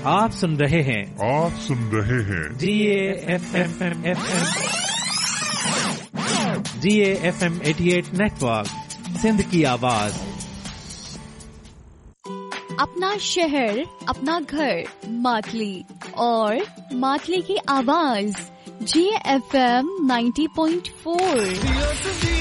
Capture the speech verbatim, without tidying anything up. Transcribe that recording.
आप सुन रहे हैं आप सुन रहे हैं जी A F M F M G A F M अठासी नेटवर्क, सिंध की आवाज। अपना शहर, अपना घर, मातली और मातली की आवाज जी ए एफ एम नब्बे पॉइंट चार।